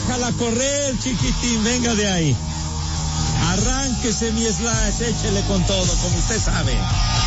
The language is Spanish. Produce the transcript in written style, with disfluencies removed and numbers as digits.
Déjala correr, chiquitín, venga de ahí. Arránquese mi Slash, échele con todo, como usted sabe.